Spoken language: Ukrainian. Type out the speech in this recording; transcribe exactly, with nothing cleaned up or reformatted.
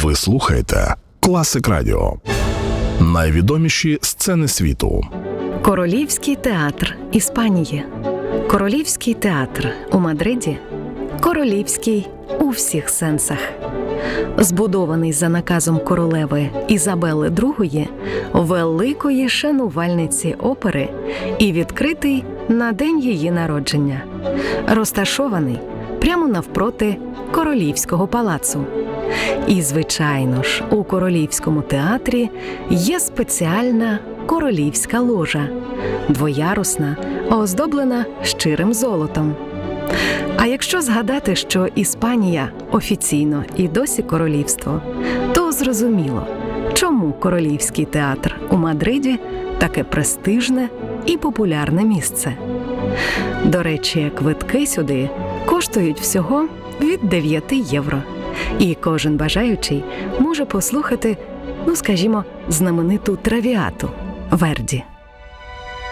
Ви слухаєте Класик Радіо. Найвідоміші сцени світу. Королівський театр Іспанії. Королівський театр у Мадриді. Королівський у всіх сенсах. Збудований за наказом королеви Ізабели другої, великої шанувальниці опери, і відкритий на день її народження. Розташований прямо навпроти Королівського палацу. І, звичайно ж, у Королівському театрі є спеціальна королівська ложа, двоярусна, оздоблена щирим золотом. А якщо згадати, що Іспанія офіційно і досі королівство, то зрозуміло, чому Королівський театр у Мадриді таке престижне і популярне місце. До речі, квитки сюди коштують всього від дев'яти євро. І кожен бажаючий може послухати, ну скажімо, знамениту «Травіату» Верді.